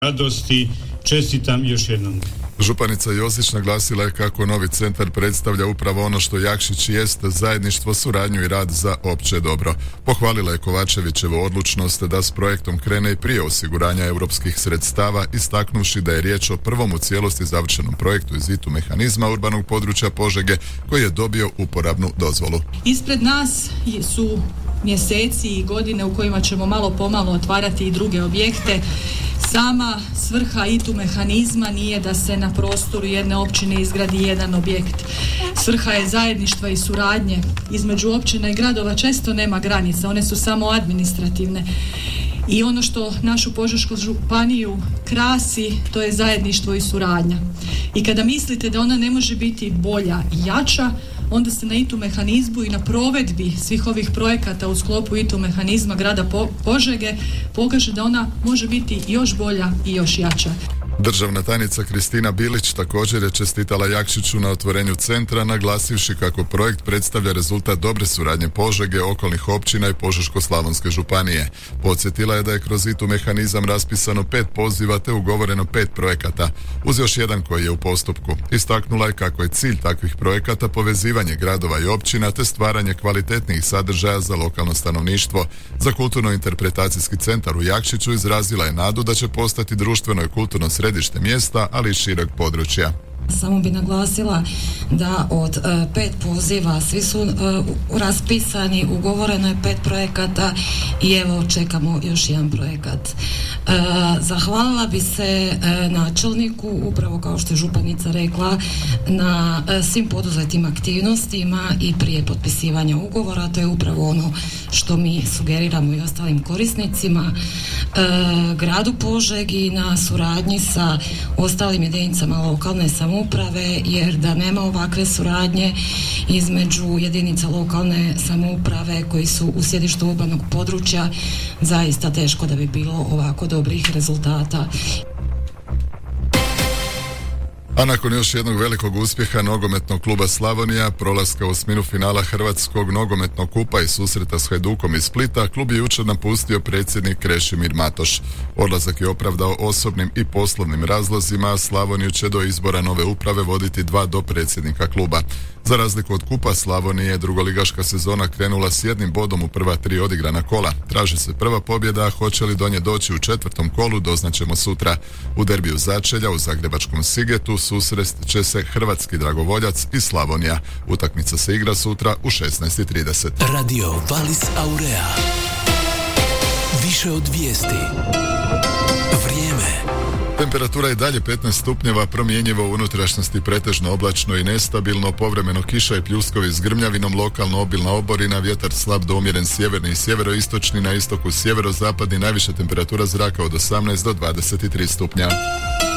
radosti. Čestitam još jednom. Županica Josić naglasila je kako novi centar predstavlja upravo ono što Jakšić jest, zajedništvo, suradnju i rad za opće dobro. Pohvalila je Kovačevićevu odlučnost da s projektom krene i prije osiguranja europskih sredstava, istaknuvši da je riječ o prvom u cijelosti završenom projektu iz ITU mehanizma urbanog područja Požege koji je dobio uporabnu dozvolu. Ispred nas su mjeseci i godine u kojima ćemo malo pomalo otvarati i druge objekte. Sama svrha ITU mehanizma nije da se na prostoru jedne općine izgradi jedan objekt. Svrha je zajedništva i suradnje. Između općina i gradova često nema granica, one su samo administrativne. I ono što našu Požešku županiju krasi, to je zajedništvo i suradnja. I kada mislite da ona ne može biti bolja i jača, onda se na ITU mehanizmu i na provedbi svih ovih projekata u sklopu ITU mehanizma grada Požege pokaže da ona može biti još bolja i još jača. Državna tajnica Kristina Bilić također je čestitala Jakšiću na otvorenju centra, naglasivši kako projekt predstavlja rezultat dobre suradnje Požege, okolnih općina i Požeško-slavonske županije. Podsjetila je da je kroz ITU mehanizam raspisano 5 poziva te ugovoreno 5 projekata, uz još jedan koji je u postupku. Istaknula je kako je cilj takvih projekata povezivanje gradova i općina te stvaranje kvalitetnijih sadržaja za lokalno stanovništvo. Za kulturno-interpretacijski centar u Jakšiću izrazila je nadu da će postati društveno i kulturno središte mjesta, ali i šireg područja. Samo bi naglasila da od 5 poziva svi su raspisani, ugovoreno je 5 projekata i evo čekamo još jedan projekat. Zahvalila bi se načelniku, upravo kao što je županica rekla, na svim poduzetim aktivnostima i prije potpisivanja ugovora. To je upravo ono što mi sugeriramo i ostalim korisnicima, gradu Požegi na suradnji sa ostalim jedinicama lokalne samouprave, jer da nema ovakve suradnje između jedinica lokalne samouprave koji su u sjedištu urbanog područja, zaista teško da bi bilo ovako dobrih rezultata. A nakon još jednog velikog uspjeha nogometnog kluba Slavonija, prolaska u osminu finala Hrvatskog nogometnog kupa i susreta s Hajdukom iz Splita, klub je jučer napustio predsjednik Krešimir Matoš. Odlazak je opravdao osobnim i poslovnim razlozima, a Slavoniju će do izbora nove uprave voditi 2 dopredsjednika kluba. Za razliku od kupa Slavonije, drugoligaška sezona krenula s 1 bodom u prva 3 odigrana kola. Traži se prva pobjeda, a hoće li do nje doći u 4. kolu doznaćemo sutra. U derbiju začelja u zagrebačkom Sigetu susrest će se hrvatski dragovoljac i Slavonija. Utakmica se igra sutra u 16:30. Radio Valis Aurea. Više od vijesti. Vrijeme. Temperatura je dalje 15 stupnjeva, promjenjivo u unutrašnjosti pretežno oblačno i nestabilno, povremeno kiša i pljuskovi s grmljavinom, lokalno obilna oborina, vjetar slab do umjeren sjeverni i sjeveroistočni, na istoku sjeverozapadni, najviša temperatura zraka od 18 do 23 stupnja.